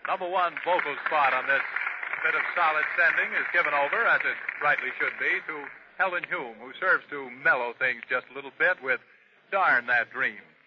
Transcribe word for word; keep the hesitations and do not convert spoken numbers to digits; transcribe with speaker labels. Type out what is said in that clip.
Speaker 1: number one vocal spot on this bit of solid sending is given over, as it rightly should be, to Helen Hume, who serves to mellow things just a little bit with Darn That Dream.